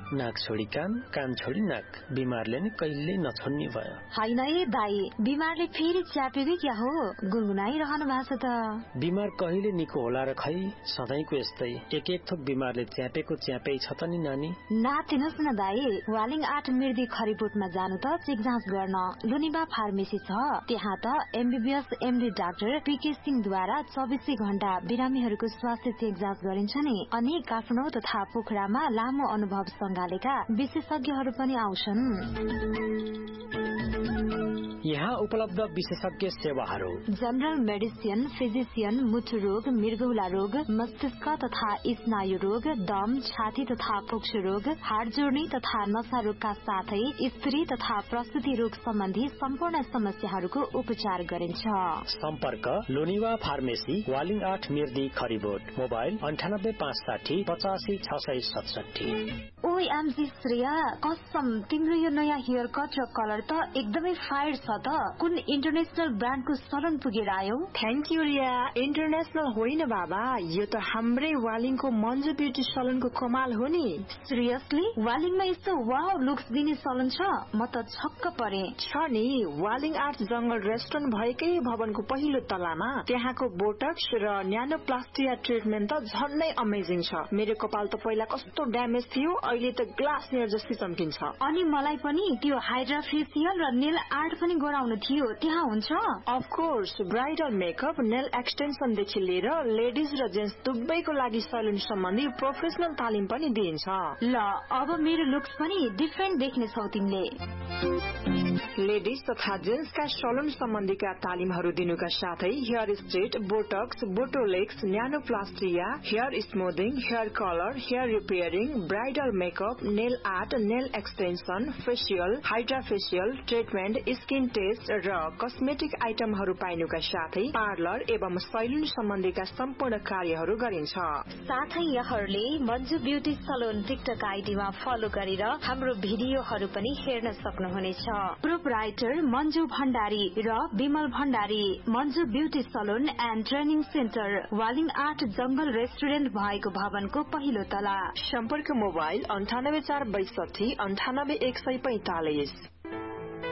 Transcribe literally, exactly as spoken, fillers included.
नाक छोडी कान, कान छोडी नाक, बिमारले नि कहिल्यै नछोड्ने भयो। होइन ए दाई, बिमारले फेरि च्यापेको क्या हो? गुनगुनाइरहनु भएको छ त। बिमार कहिले निको होला र खै, सधैँको यस्तै एक एक थोक बिमारले च्यापेको च्यापै छ त नि नानी। नातिनुहोस् न दाई, वालिङ आठ मिर्दी खरिबोटमा जानु त चेक जाँच गर्न लुनिबा फार्मेसी छ। त्यहाँ त एमबीबीएस एमडी डाक्टर पीके सिंहद्वारा चौबिसै घण्टा बिरामीहरूको स्वास्थ्य चेक जाँच गरिन्छ नि। अनि काठमाडौँ तथा पोखरामा लामो अनुभव सँगालेका विशेषज्ञहरू पनि आउँछन्। यहाँ उपलब्ध विशेषज्ञ सेवाहरू: जनरल मेडिसिन, फिजिशियन, मुटु रोग, मृगौला रोग, मस्तिष्क तथा स्नायु रोग, दम, छाती तथा फोक्सो रोग, हाड जोड्ने तथा नशा रोगका साथै स्त्री तथा प्रसूति रोग सम्बन्धी सम्पूर्ण समस्याहरूको उपचार गरिन्छ। सम्पर्क लोनिवा फार्मेसी, वालिङ आठ मिर्दी खरिबोट। मोबाइल अन्ठानब्बे पाँच साठी पचासी छ सय सतसठी। ओ एमजी श्रेया, कसम तिम्रो यो नयाँ हेयर कट र कलर त एकदमै फायर छ त। कुन इन्टरनेशनल ब्रान्डको सलन पुगेर आयो? Thank you Riya. इन्टरनेशनल होइन बाबा, यो त हाम्रै वालिङको मन्जु ब्युटी सलनको कमाल हो नि। सिरियसली? वालिङमा यस्तो वाउ लुक्स दिने सलन छ? म त छक्क परे। छ नि, वालिङ आर्ट जंगल रेस्टुरेन्ट भएकै भवनको पहिलो तलामा। त्यहाँको बोटक्स र न्यानोप्लास्टिया ट्रिटमेन्ट त झन्नै अमेजिङ छ। मेरो कपाल त पहिला कस्तो ड्यामेज थियो, अहिले त ग्लास नेयर जस्तै चम्किन्छ। अनि मलाई पनि त्यो हाइड्रा फेसियल र नेल आर्ट पनि गराउनु थियो, त्यहाँ हुन्छ? Of course, bridal makeup, nail extension देखि लिएर लेडिज र जेन्ट्स दुवैको लागि सैलुन सम्बन्धी प्रोफेसनल तालिम पनि दिइन्छ। ल, अब मेरो लुक्स पनि डिफरेन्ट देख्ने छौ तिमीले। लेडिज तथा जेन्ट्सका सलुन सम्बन्धीका तालिमहरू दिनुका साथै hair straight, Botox, बोटोलेक्स, न्यानोप्लास्टिया, hair स्मुथिङ, hair colour, hair repairing, bridal makeup, nail art, nail extension, facial, hydra facial treatment, skin test र कस्मेटिक आइटमहरू पाइनुका साथै पार्लर एवं सैलुन सम्बन्धीका सम्पूर्ण कार्यहरू गरिन्छ। साथै यहाँहरूले Manju beauty Salon TikTok आइडीमा follow गरेर हाम्रो भिडियोहरू पनि हेर्न सक्नुहुनेछ। प्रोपराइटर मन्जु भण्डारी र Bimal Bhandari, Manju beauty Salon and training centre, Waling art जंगल रेस्टुरेन्ट भएको भवनको पहिलो तला। सम्पर्क मोबाइल अन्ठानब्बे चार बैसठी अन्ठानब्बे एक सय पैंतालिस।